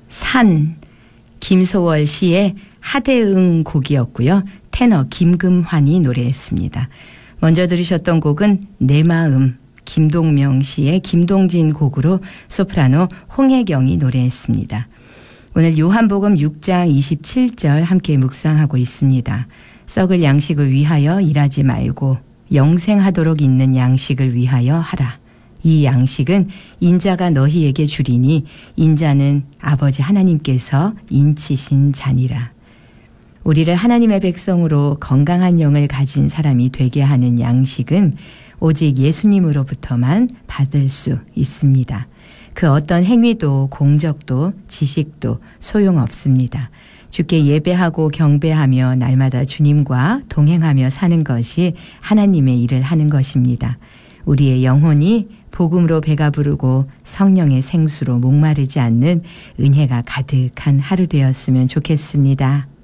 산, 김소월 씨의 하대응 곡이었고요. 테너 김금환이 노래했습니다. 먼저 들으셨던 곡은 내 마음, 김동명 씨의 김동진 곡으로 소프라노 홍혜경이 노래했습니다. 오늘 요한복음 6장 27절 함께 묵상하고 있습니다. 썩을 양식을 위하여 일하지 말고 영생하도록 있는 양식을 위하여 하라. 이 양식은 인자가 너희에게 주리니 인자는 아버지 하나님께서 인치신 자니라. 우리를 하나님의 백성으로 건강한 영을 가진 사람이 되게 하는 양식은 오직 예수님으로부터만 받을 수 있습니다. 그 어떤 행위도 공적도 지식도 소용없습니다. 주께 예배하고 경배하며 날마다 주님과 동행하며 사는 것이 하나님의 일을 하는 것입니다. 우리의 영혼이 복음으로 배가 부르고 성령의 생수로 목마르지 않는 은혜가 가득한 하루 되었으면 좋겠습니다.